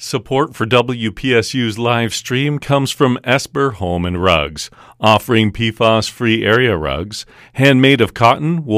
Support for WPSU's live stream comes from Esper Home and Rugs, offering PFAS-free area rugs, handmade of cotton, wool,